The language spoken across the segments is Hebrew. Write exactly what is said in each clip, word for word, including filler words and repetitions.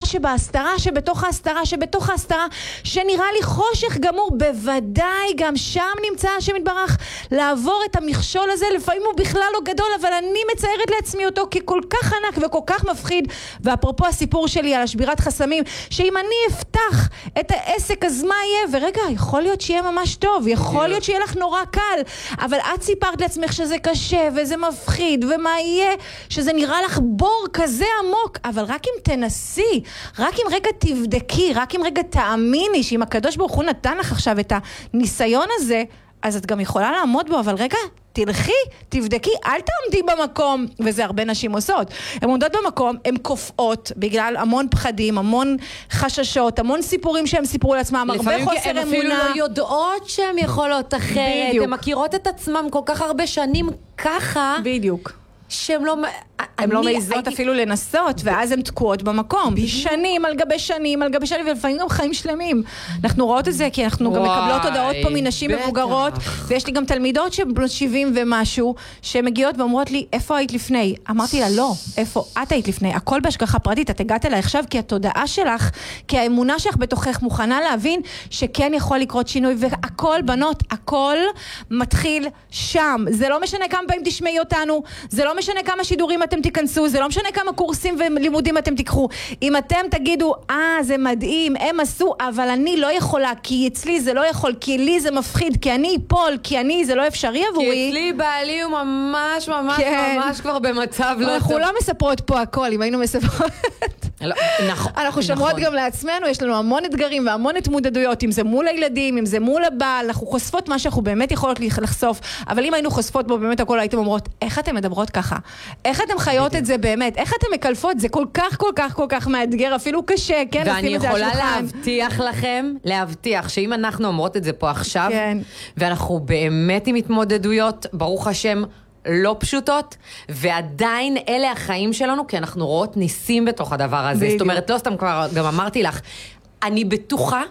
שבהסתרה, שבתוך ההסתרה, שבתוך ההסתרה, שנראה לי חושך גמור, בוודאי גם שם נמצא השם יתברך לעבור את המכשול הזה, לפעמים הוא בכלל לא גדול, אבל אני מציירת לעצמי אותו ככל כך ענק וכל כך מפחיד. ואפרופו הסיפור שלי על השבירת חסמים, שאם אני אפתח את העסק אז מה יהיה? ורגע, יכול להיות שיהיה ממש טוב, יכול להיות שיהיה לך נורא קל, אבל את סיפרת לעצמך שזה קשה וזה מפחיד, ומה יהיה? שזה נראה לך בור כזה עמוק, אבל רק אם תנסי, רק אם רגע תבדקי, רק אם רגע תאמיני שאם הקדוש ברוך הוא נתן לך עכשיו את הניסיון הזה, אז את גם יכולה לעמוד בו, אבל רגע, תלכי, תבדקי, אל תעמדי במקום, וזה הרבה נשים עושות. הן עומדות במקום, הן קופאות, בגלל המון פחדים, המון חששות, המון סיפורים שהם סיפרו לעצמם, הרבה חוסר אמונה. הן אפילו לא יודעות שהן יכולות אחרת, הן מכירות את עצמם כל כך הרבה שנים ככה. בדיוק. שהן לא... הן לא מעיזות אפילו לנסות, ואז הן תקועות במקום. שנים על גבי שנים, על גבי שנים, ולפעמים גם חיים שלמים. אנחנו רואות את זה, כי אנחנו גם מקבלות הודעות פה מנשים מבוגרות, ויש לי גם תלמידות שהן שבעים ומשהו, שהן מגיעות ואומרות לי, איפה היית לפני? אמרתי לה, לא, איפה את היית לפני? הכל בהשגחה פרטית, את הגעת אליי עכשיו, כי התודעה שלך, כי האמונה שלך בתוכך מוכנה להבין, שכן יכול לקרות שינוי, והכל, בנות, הכל מתחיל שם. זה לא משנה כמה פעמים תשמעי אותנו, זה לא משנה כמה שידורים אתם תיכנסו, זה לא משנה כמה קורסים ולימודים אתם תיקחו. אם אתם תגידו, אה, זה מדהים, הם עשו, אבל אני לא יכולה, כי אצלי זה לא יכול, כי לי זה מפחיד, כי אני אפול, כי אני זה לא אפשרי עבורי. כי אצלי בעלי הוא ממש ממש כן. ממש כבר במצב לא טוב. אנחנו לא מספרות פה הכל, אם היינו מספרות. לא, נכון. אנחנו שומרות גם לעצמנו, יש לנו המון אתגרים והמון התמודדויות, אם זה מול הילדים, אם זה מול הבעל, אנחנו חושפות מה שאנחנו באמת יכולות לחשוף, אבל אם היינו חושפות בו באמת הכל, הייתם אומרות, איך אתם מדברות ככה? איך אתם חיות את זה באמת? איך אתם מקלפות? זה כל כך כל כך כל כך מאתגר, אפילו קשה, כן? ואני יכולה להבטיח לכם, להבטיח שאם אנחנו אומרות את זה פה עכשיו, כן. ואנחנו באמת עם התמודדויות, ברוך השם, לא פשוטות, ועדיין אלה החיים שלנו, כי אנחנו רואות ניסים בתוך הדבר הזה. בדיוק. זאת אומרת, לא סתם כבר, גם אמרתי לך, אני בטוחה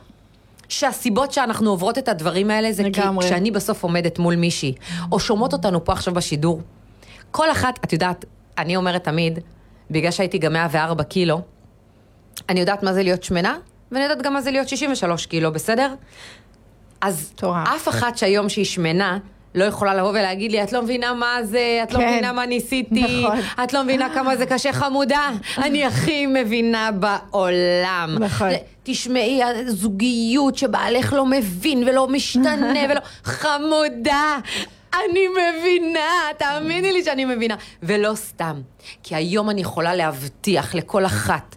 שהסיבות שאנחנו עוברות את הדברים האלה, זה כי כשאני בסוף עומדת מול מישהי, או שומעות אותנו פה עכשיו בשידור, כל אחת, את יודעת, אני אומרת תמיד, בגלל שהייתי גם מאה וארבע קילו, אני יודעת מה זה להיות שמנה, ואני יודעת גם מה זה להיות שישים ושלוש קילו, בסדר? אז תורה. אף אחת שהיום שהיא שמנה, לא יכולה לבוא ולהגיד לי, את לא מבינה מה זה, את לא כן. מבינה מה ניסיתי, נכון. את לא מבינה כמה זה קשה חמודה, אני הכי מבינה בעולם. נכון. תשמעי, הזוגיות שבעלך לא מבין ולא משתנה ולא חמודה, אני מבינה, תאמיני לי שאני מבינה. ולא סתם, כי היום אני יכולה להבטיח לכל אחת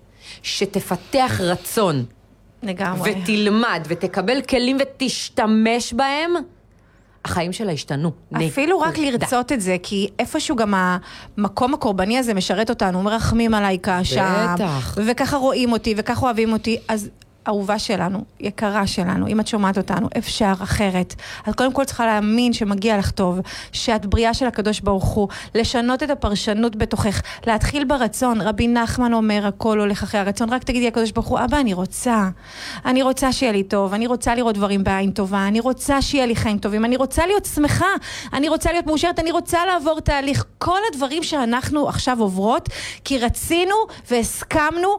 שתפתח רצון לגמרי. ותלמד ותקבל כלים ותשתמש בהם, החיים שלה השתנו. אפילו רק לרצות את זה, כי איפשהו גם המקום הקורבני הזה משרת אותנו, מרחמים עליי שם, וככה רואים אותי, וככה אוהבים אותי, אז אהובה שלנו, יקרה שלנו, אם את שומעת אותנו, אפשר אחרת. את קודם כל צריכה להאמין שמגיע לך טוב, שאת בריאה של הקדוש ברוך הוא, לשנות את הפרשנות בתוכך, להתחיל ברצון. רבי נחמן אומר, הכל הולך אחרי הרצון, רק תגידי הקדוש ברוך הוא, אבא, אני רוצה, אני רוצה שיהיה לי טוב, אני רוצה לראות דברים בעין טובה, אני רוצה שיהיה לי חיים טובים, אני רוצה להיות שמחה, אני רוצה להיות מאושרת, אני רוצה לעבור תהליך. כל הדברים שאנחנו עכשיו עוברות, כי רצינו והסכמנו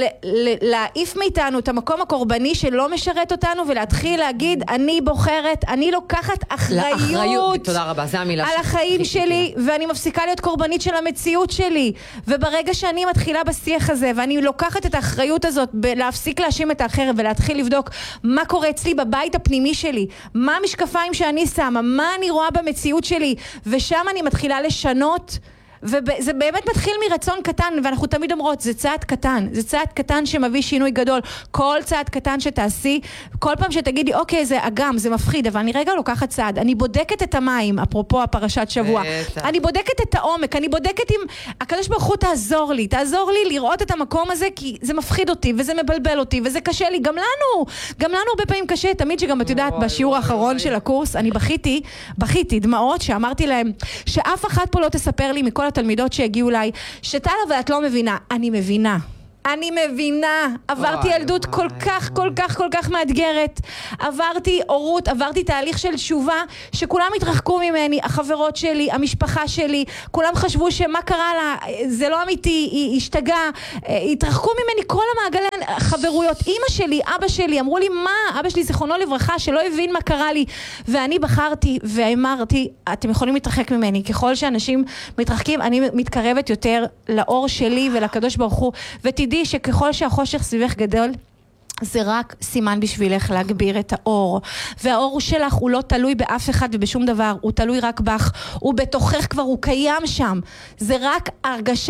להעיף מאיתנו את המקום המקום הקורבני שלא משרת אותנו, ולהתחיל להגיד, אני בוחרת, אני לוקחת אחריות, לאחריות, תודה רבה, זה המילה על החיים שלי, ואני מפסיקה להיות קורבנית של המציאות שלי. וברגע שאני מתחילה בשיח הזה, ואני לוקחת את האחריות הזאת, להפסיק להאשים את האחר, ולהתחיל לבדוק מה קורה אצלי בבית הפנימי שלי, מה המשקפיים שאני שמה, מה אני רואה במציאות שלי, ושם אני מתחילה לשנות, וזה באמת מתחיל מרצון קטן, ואנחנו תמיד אומרות, זה צעד קטן, זה צעד קטן שמביא שינוי גדול. כל צעד קטן שתעשי, כל פעם שתגידי, אוקיי, זה אגם, זה מפחיד, אבל אני רגע לוקחת צעד, אני בודקת את המים, אפרופו הפרשת שבוע, אני בודקת את העומק, אני בודקת אם הקדוש ברוך הוא תעזור לי, תעזור לי לראות את המקום הזה, כי זה מפחיד אותי, וזה מבלבל אותי, וזה קשה לי, גם לנו, גם לנו הרבה פעמים קשה, תמיד שגם את יודעת, בשיעור האחרון של הקורס, אני בכיתי, בכיתי, דמעות, שאמרתי להם, שאף אחת פה לא תספר לי מכל התלמידות שהגיעו אליי, שטל, אבל את לא מבינה. אני מבינה. אני מבינה. עברתי ילדות כל כך, כל כך, כל כך מאתגרת. עברתי אורות, עברתי תהליך של תשובה, שכולם התרחקו ממני, החברות שלי, המשפחה שלי, כולם חשבו שמה קרה לה, זה לא אמיתי, היא השתגעה, התרחקו ממני כל המעגלי חברויות, אמא שלי, אבא שלי, אמרו לי, מה? אבא שלי זיכרונו לברכה, שלא הבין מה קרה לי, ואני בחרתי, ואמרתי, אתם יכולים להתרחק ממני, ככל שאנשים מתרחקים, אני מתקרבת יותר לאור שלי ולקדוש ברוך הוא, ותדעי שככל שהחושך סביבך גדול, זה רק סימן בשבילך להגביר את האור, והאור שלך הוא לא תלוי באף אחד ובשום דבר, הוא תלוי רק בך, הוא בתוכך כבר, הוא קיים שם, זה רק הרגשה